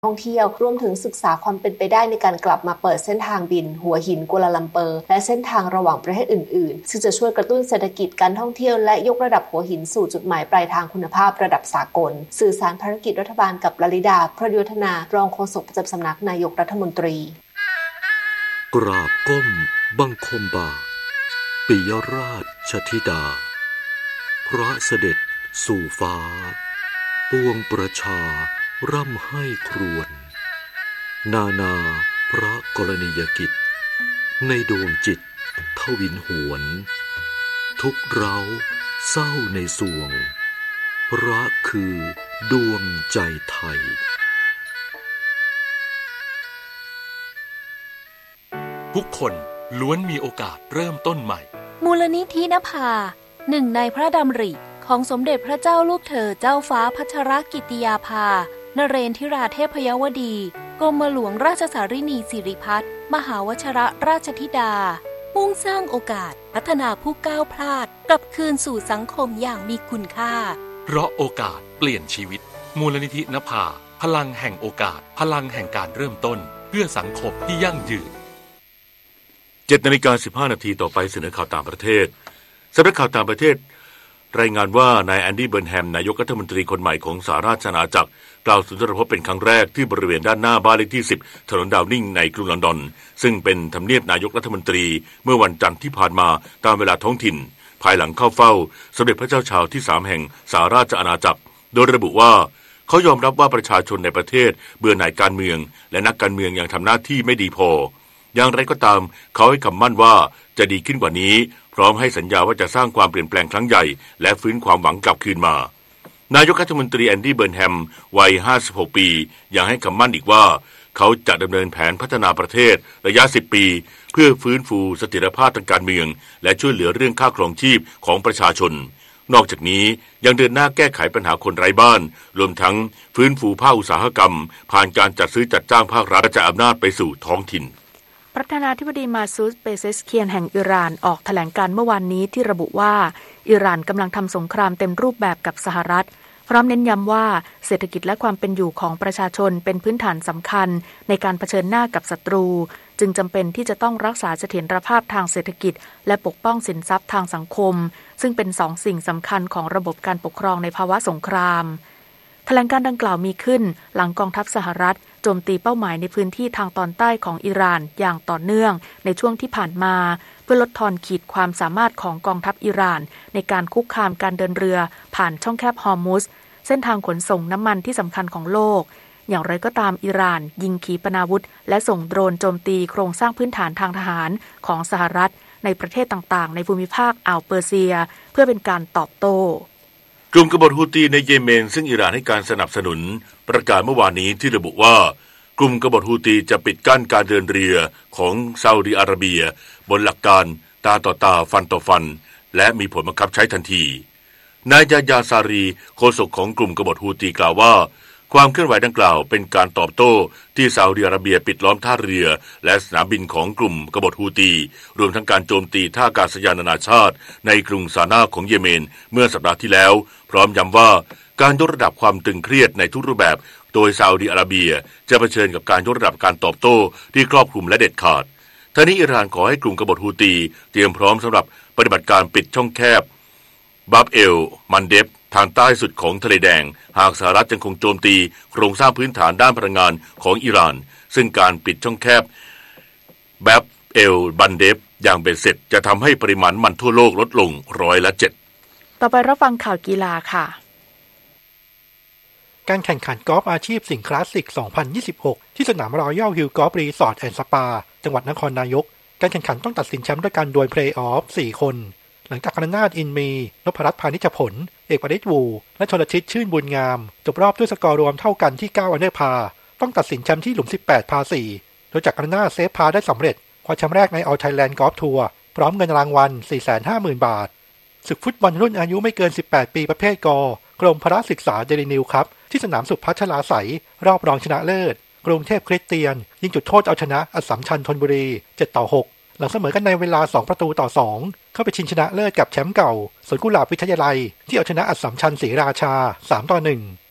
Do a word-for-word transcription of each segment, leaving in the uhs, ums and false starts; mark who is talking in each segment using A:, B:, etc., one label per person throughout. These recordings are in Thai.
A: ท่องเที่ยวรวมถึงศึกษาความเป็นไปได้ในการกลับมาเปิดเส้นทางบินหัวหินกัวลาลัมเปอร์และเส้นทางระหว่างประเทศอื่นๆซึ่งจะช่วยกระตุ้นเศรษฐกิจการท่องเที่ยวและยกระดับหัวหินสู่จุดหมายปลายทางคุณภาพระดับสากลสื่อสารภารกิจรัฐบาลกับลลิดาพระยุทธนารองโฆษกประจำสำนักนายกรัฐมนตรี
B: กราบก้มบังคมบาทปิยราชธิดาพระเสด็จสู่ฟ้าปวงประชาร่ำไห้ครวญนานาพระกรณียกิจในดวงจิตทวินหวนทุกเร้าเศร้าในสวงพระคือดวงใจไทย
C: ทุกคนล้วนมีโอกาสเริ่มต้นใหม่
D: มูลนิธินภาหนึ่งในพระดำริของสมเด็จพระเจ้าลูกเธอเจ้าฟ้าพัชรกิติยาภานเรนทิราเทพยวดีกรมหลวงราชสารินีสิริพัฒน์มหาวชิรราชธิดามุ่งสร้างโอกาสพัฒนาผู้ก้าวพลาดกลับคืนสู่สังคมอย่างมีคุณค่า
C: เพราะโอกาสเปลี่ยนชีวิตมูลนิธินภาพลังแห่งโอกาสพลังแห่งการเริ่มต้นเพื่อสังคมที่ยั่งยืน
B: เจ็ดนาฬิกาสิบห้านาทีต่อไปเสนอข่าวต่างประเทศสำนักข่าวต่างประเทศรายงานว่านายแอนดี้เบิร์นแฮมนายกรัฐมนตรีคนใหม่ของสหราชอาณาจักรกล่าวสุนทรพจน์เป็นครั้งแรกที่บริเวณด้านหน้าบ้านเลขที่สิบถนนดาวนิ่งในกรุงลอนดอนซึ่งเป็นทำเนียบนายกรัฐมนตรีเมื่อวันจันทร์ที่ผ่านมาตามเวลาท้องถิ่นภายหลังเข้าเฝ้าสมเด็จพระเจ้าชาวที่สามแห่งสหราชอาณาจักรโดยระบุว่าเขายอมรับว่าประชาชนในประเทศเบื่อหน่ายการเมืองและนักการเมืองยังทำหน้าที่ไม่ดีพออย่างไรก็ตามเขาให้คำมั่นว่าจะดีขึ้นกว่านี้พร้อมให้สัญญาว่าจะสร้างความเปลี่ยนแปลงครั้งใหญ่และฟื้นความหวังกลับคืนมานายกรัฐมนตรีแอนดี้เบิร์นแฮมวัยห้าสิบหกปียังให้คำมั่นอีกว่าเขาจะดำเนินแผนพัฒนาประเทศระยะสิบปีเพื่อฟื้นฟูเสถียรภาพทางการเมืองและช่วยเหลือเรื่องค่าครองชีพของประชาชนนอกจากนี้ยังเดินหน้าแก้ไขปัญหาคนไร้บ้านรวมทั้งฟื้นฟูภาคอุตสาหกรรมผ่านการจัดซื้อจัดจ้างภาครัฐกระจายอำนาจไปสู่ท้องถิ่น
E: ประธานาธิบดีมาซูด เปเซชเคียนแห่งอิหร่านออกแถลงการเมื่อวานนี้ที่ระบุว่าอิหร่านกำลังทำสงครามเต็มรูปแบบกับสหรัฐพร้อมเน้นย้ำว่าเศรษฐกิจและความเป็นอยู่ของประชาชนเป็นพื้นฐานสำคัญในการเผชิญหน้ากับศัตรูจึงจำเป็นที่จะต้องรักษาเสถียรภาพทางเศรษฐกิจและปกป้องสินทรัพย์ทางสังคมซึ่งเป็นสองสิ่งสำคัญของระบบการปกครองในภาวะสงครามแถลงการดังกล่าวมีขึ้นหลังกองทัพสหรัฐโจมตีเป้าหมายในพื้นที่ทางตอนใต้ของอิหร่านอย่างต่อเนื่องในช่วงที่ผ่านมาเพื่อลดทอนขีดความสามารถของกองทัพอิหร่านในการคุกคามการเดินเรือผ่านช่องแคบฮอร์มุซเส้นทางขนส่งน้ำมันที่สำคัญของโลกอย่างไรก็ตามอิหร่านยิงขีปนาวุธและส่งโดรนโจมตีโครงสร้างพื้นฐานทางทหารของสหรัฐในประเทศต่างๆในภูมิภาคอ่าวเปอร์เซียเพื่อเป็นการตอบโต้
B: กลุ่มกบฏฮูตีในเยเมนซึ่งอิหร่านให้การสนับสนุนประกาศเมื่อวานนี้ที่ระบุว่ากลุ่มกบฏฮูตีจะปิดกั้นการเดินเรือของซาอุดิอาระเบียบนหลักการตาต่อตาฟันต่อฟันและมีผลบังคับใช้ทันทีนายยาญาซารีโฆษกของกลุ่มกบฏฮูตีกล่าวว่าความเคลื่อนไหวดังกล่าวเป็นการตอบโต้ที่ซาอุดิอาระเบียปิดล้อมท่าเรือและสนามบินของกลุ่มกบฏฮูตีรวมทั้งการโจมตีท่าอากาศยานนานาชาติในกรุงซานาของเยเมนเมื่อสัปดาห์ที่แล้วพร้อมย้ำว่าการยกระดับความตึงเครียดในทุกรูปแบบโดยซาอุดิอาระเบียจะเผชิญกับการยกระดับการตอบโต้ที่ครอบคลุมและเด็ดขาดทั้งนี้อิหร่านขอให้กลุ่มกบฏฮูตีเตรียมพร้อมสำหรับปฏิบัติการปิดช่องแคบบับเอลมันเดฟทางใต้สุดของทะเลแดงหากสหรัฐยังคงโจมตีโครงสร้างพื้นฐานด้านพลังงานของอิหร่านซึ่งการปิดช่องแคบบับเอลบันเดฟอย่างเบ็ดเสร็จจะทำให้ปริมาณมันทั่วโลกลดลงร้อยละเจ็ด
E: ต่อไปรับฟังข่าวกีฬาค่ะ
F: การแข่งขันกอล์ฟอาชีพสิ่งคลาสสิกสองพันยี่สิบหกที่สนามรอยัลฮิลล์กอล์ฟรีสอร์ทแอนด์สปาจังหวัดนครนายกการแข่งขันต้องตัดสินแชมป์ด้วยการดวลเพลย์ออฟสี่คนหลังจากกรนาถอินมีนพรัตน์พานิชผลเอกประดิษฐ์วูและชลชิตชื่นบุญงามจบรอบด้วยสกอร์รวมเท่ากันที่เก้าอันเดอร์พาต้องตัดสินแชมป์ที่หลุมสิบแปดพาสี่โดยจากกรนาถเซฟพาได้สำเร็จคว้าแชมป์แรกใน All Thailand Golf Tour พร้อมเงินรางวัล สี่แสนห้าหมื่น บาทศึกฟุตบอลรุ่นอายุไม่เกินสิบแปดปีประเภทกกรมพละศึกษาเดลินิวครับที่สนามสุพัชลาไสยรอบรองชนะเลิศกรุงเทพคริสเตียนยิงจุดโทษเอาชนะอัสสัมชัญธนบุรีเจ็ดต่อหกหลังเสมอกันในเวลาสองประตูต่อสองเข้าไปชิงชนะเลิศกับแชมป์เก่าสวนกุหลาบวิทยาลัยที่เอาชนะอัสสัมชัญศรีราชาสามต่อหนึ่ง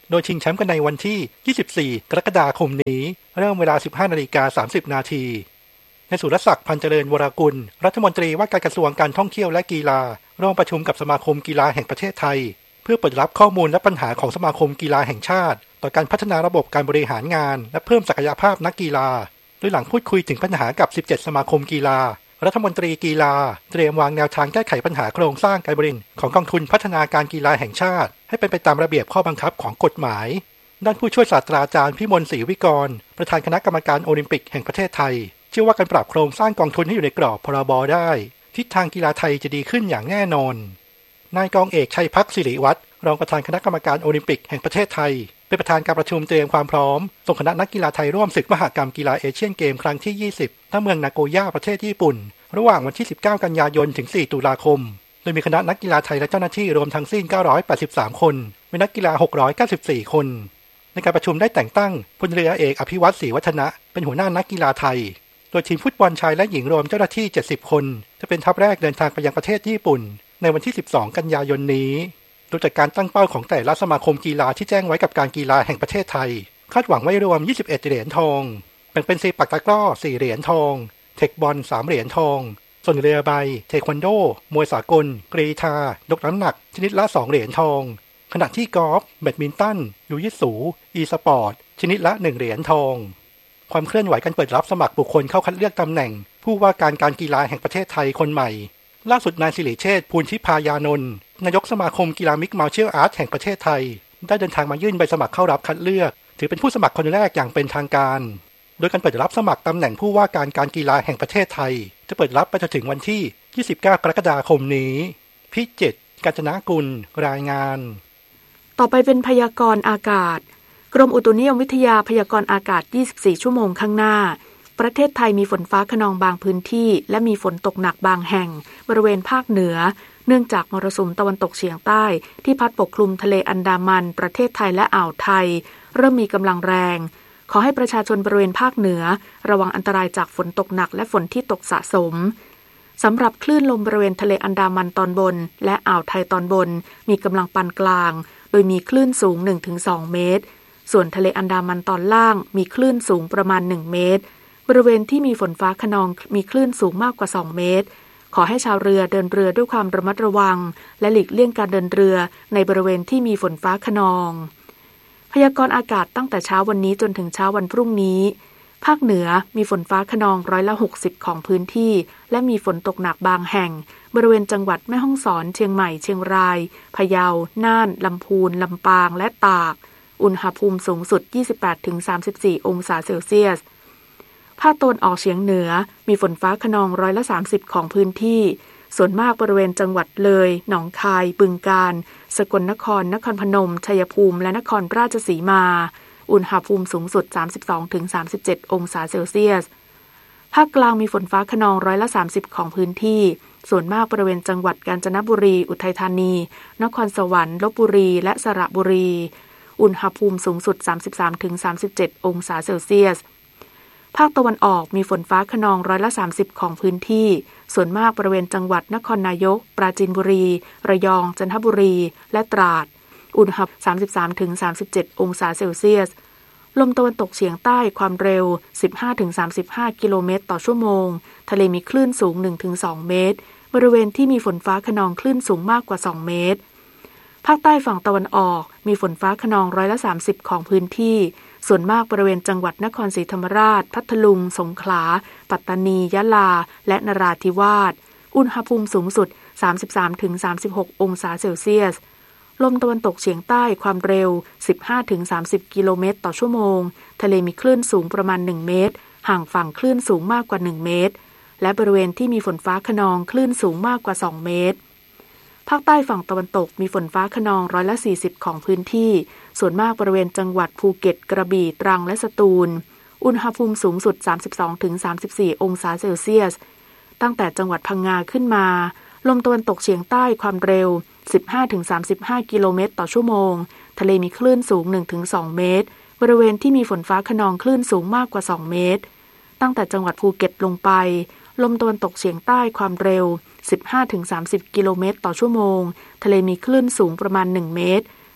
F: โดยชิงแชมป์กันในวันที่ยี่สิบสี่กรกฎาคมนี้เริ่มเวลา สิบห้านาฬิกาสามสิบนาทีในสุรศักดิ์พันเจริญวรกุลรัฐมนตรีว่าการกระทรวงการท่องเที่ยวและกีฬาร่วมประชุมกับสมาคมกีฬาแห่งประเทศไทยเพื่อเปิดรับข้อมูลและปัญหาของสมาคมกีฬาแห่งชาติต่อการพัฒนาระบบการบริหารงานและเพิ่มศักยภาพนักกีฬาโดยหลังพูดคุยถึงปัญหากับสิบเจ็ดสมาคมกีฬารัฐมนตรีกีฬาเตรียมวางแนวทางแก้ไขปัญหาโครงสร้างการบริหารของกองทุนพัฒนาการกีฬาแห่งชาติให้เป็นไปตามระเบียบข้อบังคับของกฎหมายด้านผู้ช่วยศาสตราจารย์พิมลศรีวิกรประธานคณะกรรมการโอลิมปิกแห่งประเทศไทยเชื่อว่าการปรับโครงสร้างกองทุนให้อยู่ในกรอบพรบได้ทิศทางกีฬาไทยจะดีขึ้นอย่างแน่นอนนายกองเอกชัยพักศิริวัฒน์รองประธานคณะกรรมการโอลิมปิกแห่งประเทศไทยเป็นประธานการประชุมเตรียมความพร้อมส่งคณะนักกีฬาไทยร่วมศึกมหกรรมกีฬาเอเชียนเกมครั้งที่ยี่สิบณเมืองนาโกย่าประเทศญี่ปุ่นระหว่างวันที่สิบเก้ากันยายนถึงสี่ตุลาคมโดยมีคณะนักกีฬาไทยและเจ้าหน้าที่รวมทั้งสิ้นเก้าร้อยแปดสิบสามคนมีนักกีฬาหกร้อยเก้าสิบสี่คนในการประชุมได้แต่งตั้งพลเรือเอกอภิวัตรศรีวัฒนะเป็นหัวหน้านักกีฬาไทยโดยทีมฟุตบอลชายและหญิงรวมเจ้าหน้าที่เจ็ดสิบคนจะเป็นทัพแรกเดินทางไปยังประเทศญี่ปุ่นในวันที่สิบสองกันยายนนี้โดยจากการตั้งเป้าของแต่ละสมาคมกีฬาที่แจ้งไว้กับการกีฬาแห่งประเทศไทยคาดหวังไว้รวมยี่สิบเอ็ดเหรียญทองแบ่งเป็นซีปักตะกร้อสี่เหรียญทองเทคบอลสามเหรียญทองส่วนเรือใบเทควันโดมวยสากลกรีฑายกน้ำหนักชนิดละสองเหรียญทองขณะที่กอล์ฟแบดมินตันยูยิสูอีสปอร์ตชนิดละหนึ่งเหรียญทองความเคลื่อนไหวการเปิดรับสมัครบุคคลเข้าคัดเลือกตำแหน่งผู้ว่าการการกีฬาแห่งประเทศไทยคนใหม่ล่าสุดนายสิริเชษฐ์ภูลทิพายานนท์นายกสมาคมกีฬามิกซ์มาร์เชียลอาร์ตแห่งประเทศไทยได้เดินทางมายื่นใบสมัครเข้ารับคัดเลือกถือเป็นผู้สมัครคนแรกอย่างเป็นทางการโดยการเปิดรับสมัครตำแหน่งผู้ว่าการการกีฬาแห่งประเทศไทยจะเปิดรับไปจนถึงวันที่ยี่สิบเก้ากรกฎาคมนี้พิจิตรกาญจนกุลรายงาน
E: ต่อไปเป็นพยากรณ์อากาศกรมอุตุนิยมวิทยาพยากรณ์อากาศยี่สิบสี่ชั่วโมงข้างหน้าประเทศไทยมีฝนฟ้าคะนองบางพื้นที่และมีฝนตกหนักบางแห่งบริเวณภาคเหนือเนื่องจากมรสุมตะวันตกเฉียงใต้ที่พัดปกคลุมทะเลอันดามันประเทศไทยและอ่าวไทยเริ่มมีกำลังแรงขอให้ประชาชนบริเวณภาคเหนือระวังอันตรายจากฝนตกหนักและฝนที่ตกสะสมสำหรับคลื่นลมบริเวณทะเลอันดามันตอนบนและอ่าวไทยตอนบนมีกำลังปานกลางโดยมีคลื่นสูง หนึ่งถึงสอง เมตรส่วนทะเลอันดามันตอนล่างมีคลื่นสูงประมาณหนึ่งเมตรบริเวณที่มีฝนฟ้าคะนองมีคลื่นสูงมากกว่าสองเมตรขอให้ชาวเรือเดินเรือด้วยความระมัดระวังและหลีกเลี่ยงการเดินเรือในบริเวณที่มีฝนฟ้าคะนองพยากรณ์อากาศตั้งแต่เช้าวันนี้จนถึงเช้าวันพรุ่งนี้ภาคเหนือมีฝนฟ้าคะนองร้อยละหกสิบของพื้นที่และมีฝนตกหนักบางแห่งบริเวณจังหวัดแม่ฮ่องสอนเชียงใหม่เชียงรายพะเยาน่านลำพูนลำปางและตากอุณหภูมิสูงสุด ยี่สิบแปดถึงสามสิบสี่ องศาเซลเซียสภาคตะวันออกเฉียงเหนือมีฝนฟ้าคะนองร้อยละสามสิบของพื้นที่ส่วนมากบริเวณจังหวัดเลยหนองคายบึงกาฬสกลนครนครพนมชัยภูมิและนครราชสีมาอุณหภูมิสูงสุด สามสิบสองถึงสามสิบเจ็ด องศาเซลเซียสภาคกลางมีฝนฟ้าคะนองร้อยละสามสิบของพื้นที่ส่วนมากบริเวณจังหวัดกาญจนบุรีอุทัยธานีนครสวรรค์ลพบุรีและสระบุรีอุณหภูมิสูงสุด สามสิบสามถึงสามสิบเจ็ด องศาเซลเซียสภาคตะวันออกมีฝนฟ้าคะนองร้อยละสามสิบของพื้นที่ส่วนมากบริเวณจังหวัดนครนายกปราจีนบุรีระยองจันทบุรีและตราดอุณหภูมิ สามสิบสามถึงสามสิบเจ็ด องศาเซลเซียสลมตะวันตกเฉียงใต้ความเร็ว สิบห้าถึงสามสิบห้า กิโลเมตรต่อชั่วโมงทะเลมีคลื่นสูง หนึ่งถึงสอง เมตรบริเวณที่มีฝนฟ้าคะนองคลื่นสูงมากกว่าสองเมตรภาคใต้ฝั่งตะวันออกมีฝนฟ้าคะนองร้อยละสามสิบของพื้นที่ส่วนมากบริเวณจังหวัดนครศรีธรรมราชพัทลุงสงขลาปัตตานียะลาและนราธิวาสอุณหภูมิสูงสุด สามสิบสามถึงสามสิบหก องศาเซลเซียสลมตะวันตกเฉียงใต้ความเร็ว สิบห้าถึงสามสิบ กิโลเมตรต่อชั่วโมงทะเลมีคลื่นสูงประมาณหนึ่งเมตรห่างฝั่งคลื่นสูงมากกว่าหนึ่งเมตรและบริเวณที่มีฝนฟ้าคะนองคลื่นสูงมากกว่าสองเมตรภาคใต้ฝั่งตะวันตกมีฝนฟ้าคะนองร้อยละสี่สิบของพื้นที่ส่วนมากบริเวณจังหวัดภูเก็ตกระบี่ตรังและสตูลอุณหภูมิสูงสุด สามสิบสองถึงสามสิบสี่ องศาเซลเซียสตั้งแต่จังหวัดพังงาขึ้นมาลมตะวันตกเฉียงใต้ความเร็ว สิบห้าถึงสามสิบห้า กิโลเมตรต่อชั่วโมงทะเลมีคลื่นสูง หนึ่งถึงสอง เมตรบริเวณที่มีฝนฟ้าคะนองคลื่นสูงมากกว่าสองเมตรตั้งแต่จังหวัดภูเก็ตลงไปลมตะวันตกเฉียงใต้ความเร็ว สิบห้าถึงสามสิบ กิโลเมตรต่อชั่วโมงทะเลมีคลื่นสูงประมาณหนึ่งเมตรบ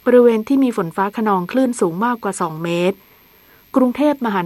E: บริเวณที่มีฝนฟ้าคะนองคลื่นสูงมากกว่าสองเมตรกรุงเทพมหาน